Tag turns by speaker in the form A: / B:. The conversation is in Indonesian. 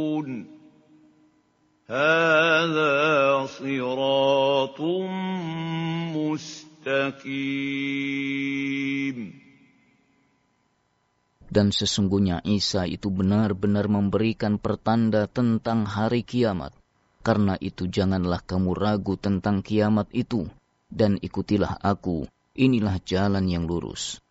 A: هَٰذَا صِرَاطٌ مُّسْتَقِيمٌ.
B: Dan sesungguhnya Isa itu benar-benar memberikan pertanda tentang hari kiamat. Karena itu janganlah kamu ragu tentang kiamat itu, dan ikutilah aku, inilah jalan yang lurus.